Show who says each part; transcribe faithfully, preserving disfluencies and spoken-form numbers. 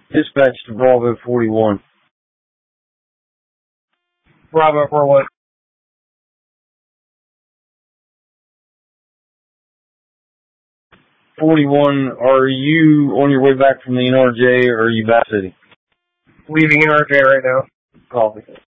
Speaker 1: Dispatch to Bravo forty-one.
Speaker 2: Bravo for what?
Speaker 1: forty-one, are you on your way back from the N R J, or are you back city?
Speaker 2: Leaving N R J right now.
Speaker 1: Copy.